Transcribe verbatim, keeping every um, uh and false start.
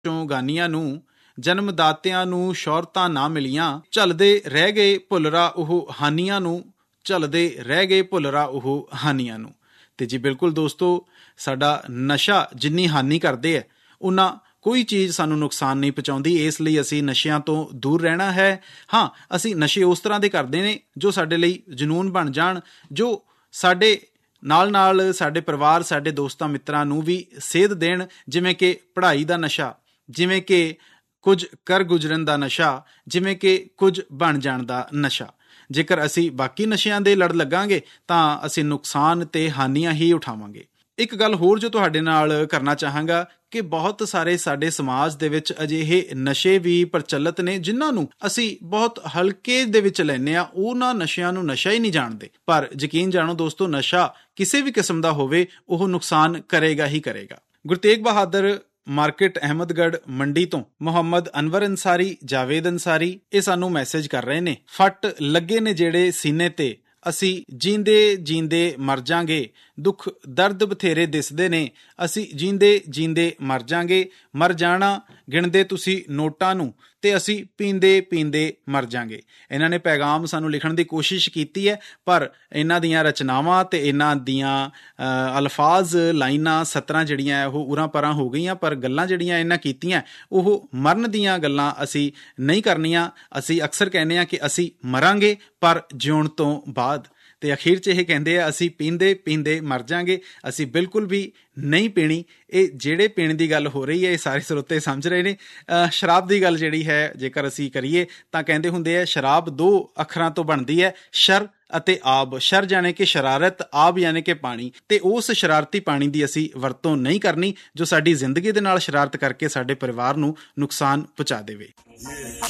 ਗਾਨੀਆਂ ਨੂੰ, ਜਨਮਦਾਤਿਆਂ ਨੂੰ ਸ਼ੌਹਰਤਾਂ ਨਾ ਮਿਲੀਆਂ, ਝੱਲਦੇ ਰਹਿ ਗਏ ਭੁੱਲਰਾ ਉਹ ਹਾਨੀਆਂ ਨੂੰ, ਝੱਲਦੇ ਰਹਿ ਗਏ ਭੁੱਲਰਾ ਉਹ ਹਾਨੀਆਂ ਨੂੰ। ਅਤੇ ਜੀ ਬਿਲਕੁਲ ਦੋਸਤੋ, ਸਾਡਾ ਨਸ਼ਾ ਜਿੰਨੀ ਹਾਨੀ ਕਰਦੇ ਹੈ ਉਨਾ ਕੋਈ ਚੀਜ਼ ਸਾਨੂੰ ਨੁਕਸਾਨ ਨਹੀਂ ਪਹੁੰਚਾਉਂਦੀ। ਇਸ ਲਈ ਅਸੀਂ ਨਸ਼ਿਆਂ ਤੋਂ ਦੂਰ ਰਹਿਣਾ ਹੈ। ਹਾਂ, ਅਸੀਂ ਨਸ਼ੇ ਉਸ ਤਰ੍ਹਾਂ ਦੇ ਕਰਦੇ ਨੇ ਜੋ ਸਾਡੇ ਲਈ ਜਨੂੰਨ ਬਣ ਜਾਣ, ਜੋ ਸਾਡੇ ਨਾਲ ਨਾਲ ਸਾਡੇ ਪਰਿਵਾਰ, ਸਾਡੇ ਦੋਸਤਾਂ ਮਿੱਤਰਾਂ ਨੂੰ ਵੀ ਸੇਧ ਦੇਣ, ਜਿਵੇਂ ਕਿ ਪੜ੍ਹਾਈ ਦਾ ਨਸ਼ਾ, ਜਿਵੇਂ ਕਿ ਕੁਝ ਕਰ ਗੁਜ਼ਰਨ ਦਾ ਨਸ਼ਾ, ਜਿਵੇਂ ਕਿ ਕੁਝ ਬਣ ਜਾਣ ਦਾ ਨਸ਼ਾ। ਜੇਕਰ ਅਸੀਂ ਬਾਕੀ ਨਸ਼ਿਆਂ ਦੇ ਲੜ ਲੱਗਾਂਗੇ ਤਾਂ ਅਸੀਂ ਨੁਕਸਾਨ ਅਤੇ ਹਾਨੀਆਂ ਹੀ ਉਠਾਵਾਂਗੇ। ਇੱਕ ਗੱਲ ਹੋਰ ਜੋ ਤੁਹਾਡੇ ਨਾਲ ਕਰਨਾ ਚਾਹਾਂਗਾ ਕਿ ਬਹੁਤ ਸਾਰੇ ਸਾਡੇ ਸਮਾਜ ਦੇ ਵਿੱਚ ਅਜਿਹੇ ਨਸ਼ੇ ਵੀ ਪ੍ਰਚਲਿਤ ਨੇ ਜਿਨ੍ਹਾਂ ਨੂੰ ਅਸੀਂ ਬਹੁਤ ਹਲਕੇ ਦੇ ਵਿੱਚ ਲੈਂਦੇ ਹਾਂ। ਉਹਨਾਂ ਨਸ਼ਿਆਂ ਨੂੰ ਨਸ਼ਾ ਹੀ ਨਹੀਂ ਜਾਣਦੇ। ਪਰ ਯਕੀਨ ਜਾਣੋ ਦੋਸਤੋ, ਨਸ਼ਾ ਕਿਸੇ ਵੀ ਕਿਸਮ ਦਾ ਹੋਵੇ ਉਹ ਨੁਕਸਾਨ ਕਰੇਗਾ ਹੀ ਕਰੇਗਾ। ਗੁਰੂ ਤੇਗ ਬਹਾਦਰ ਮਾਰਕੀਟ, ਅਹਿਮਦਗੜ੍ਹ ਮੰਡੀ ਤੋਂ ਮੁਹੰਮਦ ਅਨਵਰ ਅੰਸਾਰੀ, ਜਾਵੇਦ ਅੰਸਾਰੀ ਇਹ ਸਾਨੂੰ ਮੈਸੇਜ ਕਰ ਰਹੇ ਨੇ। ਫੱਟ ਲੱਗੇ ਨੇ ਜਿਹੜੇ ਸੀਨੇ ਤੇ, ਅਸੀਂ ਜੀਂਦੇ ਜੀਂਦੇ ਮਰ ਜਾਂਗੇ, ਦੁੱਖ ਦਰਦ ਬਥੇਰੇ ਦਿਸਦੇ ਨੇ, ਅਸੀਂ ਜੀਂਦੇ ਜੀਂਦੇ ਮਰ ਜਾਂਗੇ, ਮਰ ਜਾਣਾ ਗਿਣਦੇ ਤੁਸੀਂ ਨੋਟਾਂ ਨੂੰ, ਅਤੇ ਅਸੀਂ ਪੀਂਦੇ ਪੀਂਦੇ ਮਰ ਜਾਂਗੇ। ਇਹਨਾਂ ਨੇ ਪੈਗਾਮ ਸਾਨੂੰ ਲਿਖਣ ਦੀ ਕੋਸ਼ਿਸ਼ ਕੀਤੀ ਹੈ, ਪਰ ਇਹਨਾਂ ਦੀਆਂ ਰਚਨਾਵਾਂ ਅਤੇ ਇਹਨਾਂ ਦੀਆਂ ਅਲਫਾਜ਼, ਲਾਈਨਾਂ, ਸਤਰਾਂ ਜਿਹੜੀਆਂ ਉਹ ਉਰਾਂ ਪਰਾਂ ਹੋ ਗਈਆਂ। ਪਰ ਗੱਲਾਂ ਜਿਹੜੀਆਂ ਇਹਨਾਂ ਕੀਤੀਆਂ ਉਹ ਮਰਨ ਦੀਆਂ ਗੱਲਾਂ ਅਸੀਂ ਨਹੀਂ ਕਰਨੀਆਂ। ਅਸੀਂ ਅਕਸਰ ਕਹਿੰਦੇ ਹਾਂ ਕਿ ਅਸੀਂ ਮਰਾਂਗੇ ਪਰ ਜਿਉਣ ਤੋਂ ਬਾਅਦ। ਅਤੇ ਅਖੀਰ 'ਚ ਇਹ ਕਹਿੰਦੇ ਆ ਅਸੀਂ ਪੀਂਦੇ ਪੀਂਦੇ ਮਰ ਜਾਂਗੇ। ਅਸੀਂ ਬਿਲਕੁਲ ਵੀ ਨਹੀਂ ਪੀਣੀ। ਇਹ ਜਿਹੜੇ ਪੀਣ ਦੀ ਗੱਲ ਹੋ ਰਹੀ ਹੈ ਇਹ ਸਾਰੇ ਸਰੋਤੇ ਸਮਝ ਰਹੇ ਨੇ। ਸ਼ਰਾਬ ਦੀ ਗੱਲ ਜਿਹੜੀ ਹੈ ਜੇਕਰ ਅਸੀਂ ਕਰੀਏ ਤਾਂ ਕਹਿੰਦੇ ਹੁੰਦੇ ਆ ਸ਼ਰਾਬ ਦੋ ਅੱਖਰਾਂ ਤੋਂ ਬਣਦੀ ਹੈ, ਸ਼ਰ ਅਤੇ ਆਬ। ਸ਼ਰ ਜਾਣੇ ਕਿ ਸ਼ਰਾਰਤ, ਆਬ ਯਾਨੀ ਕਿ ਪਾਣੀ। ਅਤੇ ਉਸ ਸ਼ਰਾਰਤੀ ਪਾਣੀ ਦੀ ਅਸੀਂ ਵਰਤੋਂ ਨਹੀਂ ਕਰਨੀ ਜੋ ਸਾਡੀ ਜ਼ਿੰਦਗੀ ਦੇ ਨਾਲ ਸ਼ਰਾਰਤ ਕਰਕੇ ਸਾਡੇ ਪਰਿਵਾਰ ਨੂੰ ਨੁਕਸਾਨ ਪਹੁੰਚਾ ਦੇਵੇ।